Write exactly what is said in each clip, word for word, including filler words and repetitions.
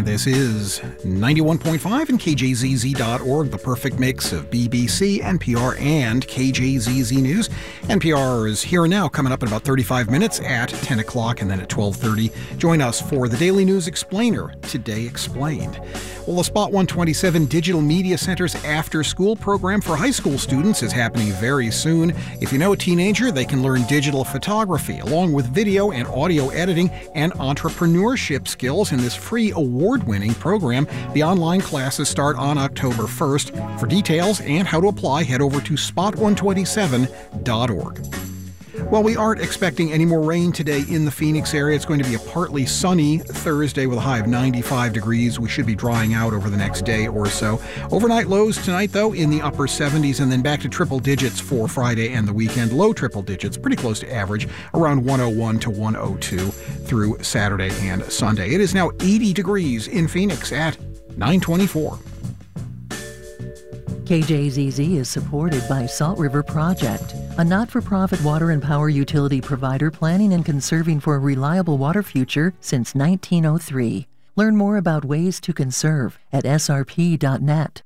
And this is ninety-one point five and K J Z Z dot org, the perfect mix of B B C, N P R, and K J Z Z News. N P R is here and now, coming up in about thirty-five minutes at ten o'clock, and then at twelve thirty. Join us for the Daily News Explainer, Today Explained. Well, the Spot one twenty-seven Digital Media Center's after-school program for high school students is happening very soon. If you know a teenager, they can learn digital photography, along with video and audio editing and entrepreneurship skills in this free award-winning program. The online classes start on October first. For details and how to apply, head over to spot one twenty-seven dot org. Well, we aren't expecting any more rain today in the Phoenix area. It's going to be a partly sunny Thursday with a high of ninety-five degrees. We should be drying out over the next day or so. Overnight lows tonight, though, in the upper seventies, and then back to triple digits for Friday and the weekend. Low triple digits, pretty close to average, around one oh one to one oh two through Saturday and Sunday. It is now eighty degrees in Phoenix at nine twenty-four. K J Z Z is supported by Salt River Project, a not-for-profit water and power utility provider planning and conserving for a reliable water future since nineteen oh three. Learn more about ways to conserve at S R P dot net.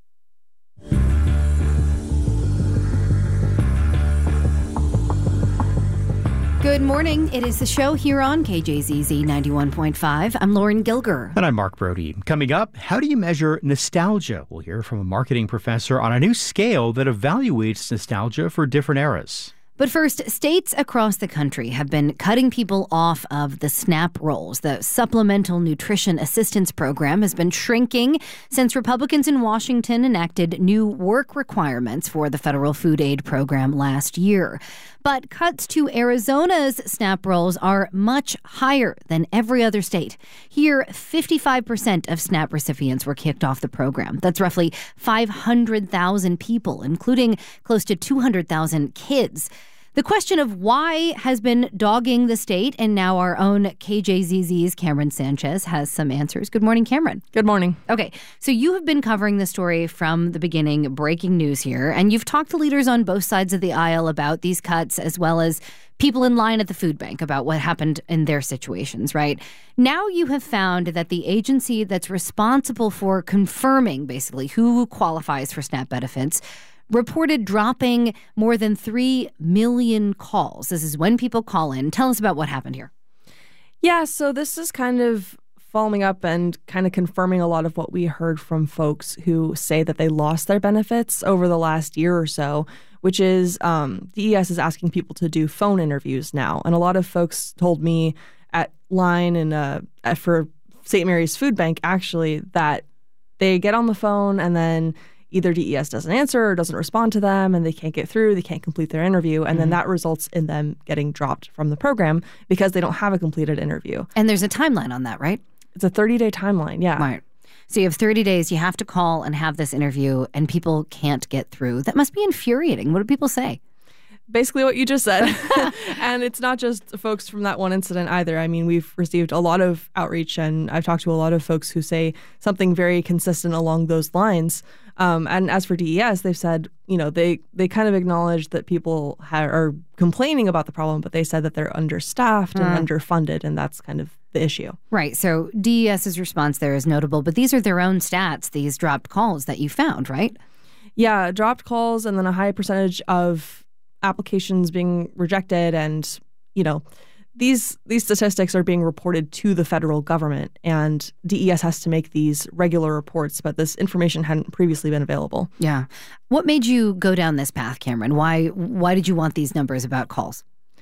Good morning. It is the show here on K J Z Z ninety-one point five. I'm Lauren Gilger. And I'm Mark Brody. Coming up, how do you measure nostalgia? We'll hear from a marketing professor on a new scale that evaluates nostalgia for different eras. But first, states across the country have been cutting people off of the SNAP rolls. The Supplemental Nutrition Assistance Program has been shrinking since Republicans in Washington enacted new work requirements for the federal food aid program last year. But cuts to Arizona's SNAP rolls are much higher than every other state. Here, fifty-five percent of SNAP recipients were kicked off the program. That's roughly five hundred thousand people, including close to two hundred thousand kids. The question of why has been dogging the state, and now our own K J Z Z's Cameron Sanchez has some answers. Good morning, Cameron. Good morning. Okay, so you have been covering the story from the beginning, breaking news here, and you've talked to leaders on both sides of the aisle about these cuts, as well as people in line at the food bank about what happened in their situations, right? Now you have found that the agency that's responsible for confirming, basically, who qualifies for SNAP benefits reported dropping more than three million calls. This is when people call in. Tell us about what happened here. Yeah, so this is kind of following up and kind of confirming a lot of what we heard from folks who say that they lost their benefits over the last year or so, which is um, D E S is asking people to do phone interviews now. And a lot of folks told me at line and uh, at, for Saint Mary's Food Bank, actually, that they get on the phone and then either D E S doesn't answer or doesn't respond to them, and they can't get through, they can't complete their interview, and mm-hmm. then that results in them getting dropped from the program because they don't have a completed interview. And there's a timeline on that, right? It's a thirty-day timeline, yeah. Right. So you have thirty days, you have to call and have this interview, and people can't get through. That must be infuriating. What do people say? Basically what you just said. And it's not just folks from that one incident either. I mean, we've received a lot of outreach, and I've talked to a lot of folks who say something very consistent along those lines. Um, and as for D E S, they've said, you know, they, they kind of acknowledge that people ha- are complaining about the problem, but they said that they're understaffed and mm. underfunded, and that's kind of the issue. Right. So DES's response there is notable, but these are their own stats, these dropped calls that you found, right? Yeah, dropped calls and then a high percentage of applications being rejected, and you know these these statistics are being reported to the federal government, and D E S has to make these regular reports, but this information hadn't previously been available. Yeah. What made you go down this path, Cameron? Why why did you want these numbers about calls?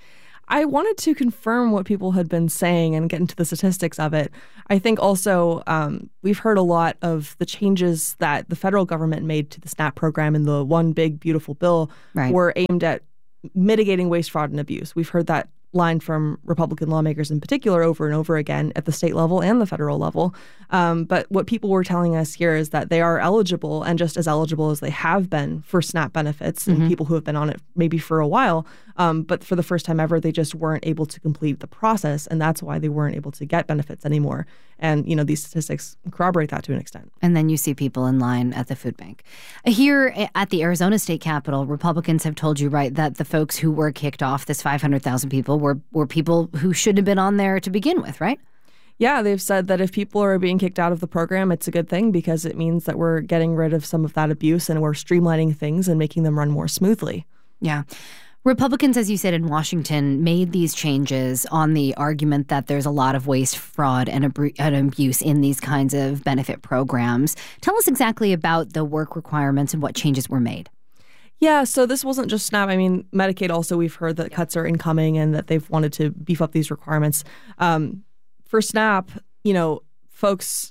I wanted to confirm what people had been saying and get into the statistics of it. I think also um, we've heard a lot of the changes that the federal government made to the SNAP program in the One Big Beautiful Bill right. were aimed at mitigating waste, fraud, and abuse. We've heard that line from Republican lawmakers in particular over and over again at the state level and the federal level. Um, but what people were telling us here is that they are eligible, and just as eligible as they have been, for SNAP benefits, mm-hmm. and people who have been on it maybe for a while. Um, but for the first time ever, they just weren't able to complete the process, and that's why they weren't able to get benefits anymore. And, you know, these statistics corroborate that to an extent. And then you see people in line at the food bank. Here at the Arizona State Capitol, Republicans have told you, right, that the folks who were kicked off, this five hundred thousand people, were, were people who should have been on there to begin with, right? Yeah, they've said that if people are being kicked out of the program, it's a good thing because it means that we're getting rid of some of that abuse and we're streamlining things and making them run more smoothly. Yeah. Republicans, as you said, in Washington made these changes on the argument that there's a lot of waste, fraud, and, ab- and abuse in these kinds of benefit programs. Tell us exactly about the work requirements and what changes were made. Yeah, so this wasn't just SNAP. I mean, Medicaid also, we've heard that cuts are incoming and that they've wanted to beef up these requirements. Um, for SNAP, you know, folks...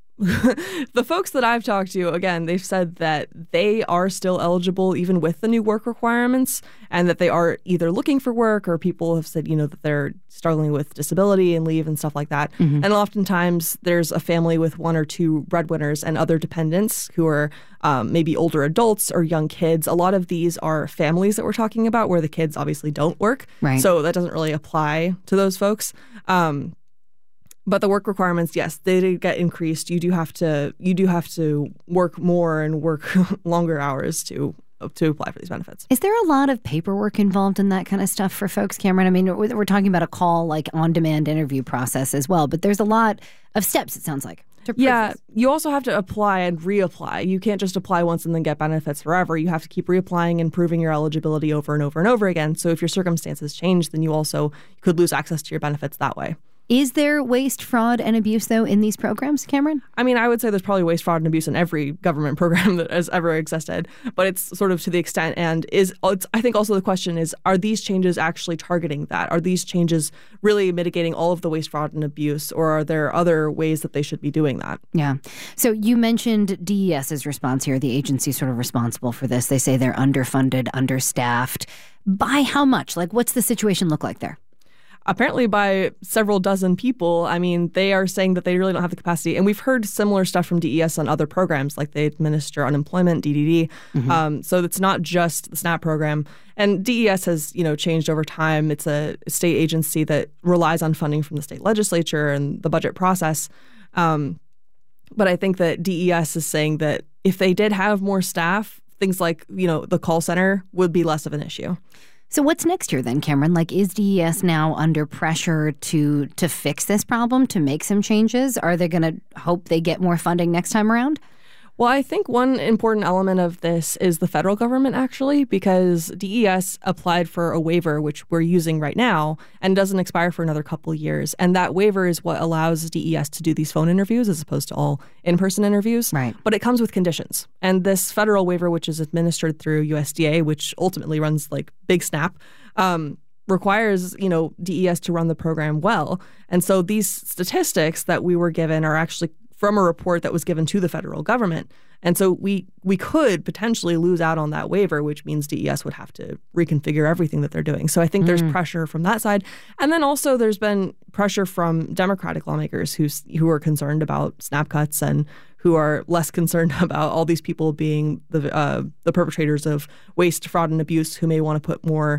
the folks that I've talked to, again, they've said that they are still eligible even with the new work requirements and that they are either looking for work or people have said, you know, that they're struggling with disability and leave and stuff like that. Mm-hmm. And oftentimes there's a family with one or two breadwinners and other dependents who are um, maybe older adults or young kids. A lot of these are families that we're talking about where the kids obviously don't work. Right. So that doesn't really apply to those folks. Um But the work requirements, yes, they did get increased. You do have to you do have to work more and work longer hours to to apply for these benefits. Is there a lot of paperwork involved in that kind of stuff for folks, Cameron? I mean, we're talking about a call like on-demand interview process as well, but there's a lot of steps, it sounds like. Yeah, this. You also have to apply and reapply. You can't just apply once and then get benefits forever. You have to keep reapplying and proving your eligibility over and over and over again. So if your circumstances change, then you also could lose access to your benefits that way. Is there waste, fraud, and abuse, though, in these programs, Cameron? I mean, I would say there's probably waste, fraud, and abuse in every government program that has ever existed, but it's sort of to the extent, and is it's, I think also the question is, are these changes actually targeting that? Are these changes really mitigating all of the waste, fraud, and abuse, or are there other ways that they should be doing that? Yeah. So you mentioned DES's response here, the agency sort of responsible for this. They say they're underfunded, understaffed. By how much? Like, what's the situation look like there? Apparently by several dozen people. I mean, they are saying that they really don't have the capacity. And we've heard similar stuff from D E S on other programs, like they administer unemployment, D D D. Mm-hmm. Um, so it's not just the SNAP program. And D E S has, you know, changed over time. It's a state agency that relies on funding from the state legislature and the budget process. Um, but I think that D E S is saying that if they did have more staff, things like, you know, the call center would be less of an issue. So what's next year then, Cameron? Like, is D E S now under pressure to to fix this problem, to make some changes? Are they going to hope they get more funding next time around? Well, I think one important element of this is the federal government, actually, because D E S applied for a waiver, which we're using right now, and doesn't expire for another couple of years. And that waiver is what allows D E S to do these phone interviews as opposed to all in-person interviews. Right. But it comes with conditions. And this federal waiver, which is administered through U S D A, which ultimately runs like Big Snap, um, requires, you know, D E S to run the program well. And so these statistics that we were given are actually from a report that was given to the federal government. And so we we could potentially lose out on that waiver, which means D E S would have to reconfigure everything that they're doing. So I think mm. there's pressure from that side. And then also there's been pressure from Democratic lawmakers who, who are concerned about SNAP cuts and who are less concerned about all these people being the uh, the perpetrators of waste, fraud, and abuse who may want to put more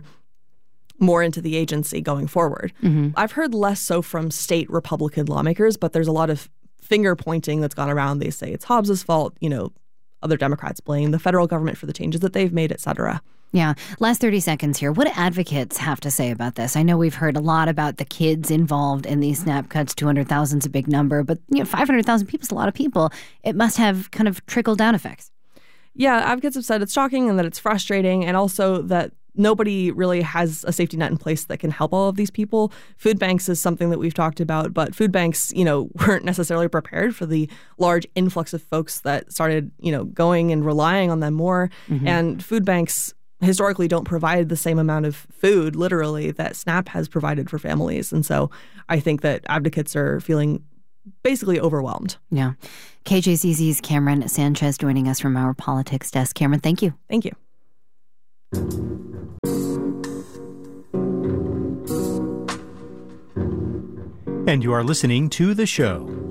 more into the agency going forward. Mm-hmm. I've heard less so from state Republican lawmakers, but there's a lot of finger pointing that's gone around. They say it's Hobbs's fault. You know, other Democrats blame the federal government for the changes that they've made, et cetera. Yeah. Last thirty seconds here. What do advocates have to say about this? I know we've heard a lot about the kids involved in these SNAP cuts. two hundred thousand is a big number, but you know, five hundred thousand people is a lot of people. It must have kind of trickle-down effects. Yeah, advocates have said it's shocking and that it's frustrating, and also that nobody really has a safety net in place that can help all of these people. Food banks is something that we've talked about, but food banks, you know, weren't necessarily prepared for the large influx of folks that started, you know, going and relying on them more. Mm-hmm. And food banks historically don't provide the same amount of food, literally, that SNAP has provided for families. And so I think that advocates are feeling basically overwhelmed. Yeah. K J Z Z's Cameron Sanchez joining us from our politics desk. Cameron, thank you. Thank you. And you are listening to The Show.